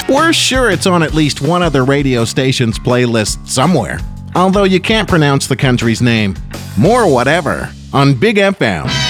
We're sure it's on at least one other radio station's playlist somewhere, although you can't pronounce the country's name. More Whatever on Big FM.